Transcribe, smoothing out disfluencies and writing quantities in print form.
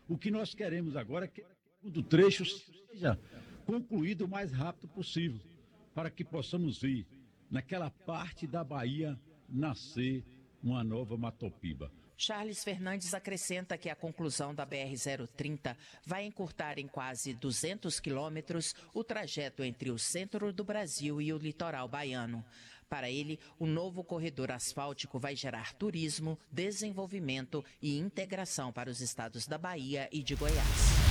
O que nós queremos agora é que o trecho seja concluído o mais rápido possível, para que possamos ver naquela parte da Bahia nascer uma nova Matopiba. Charles Fernandes acrescenta que a conclusão da BR-030 vai encurtar em quase 200 quilômetros o trajeto entre o centro do Brasil e o litoral baiano. Para ele, o novo corredor asfáltico vai gerar turismo, desenvolvimento e integração para os estados da Bahia e de Goiás.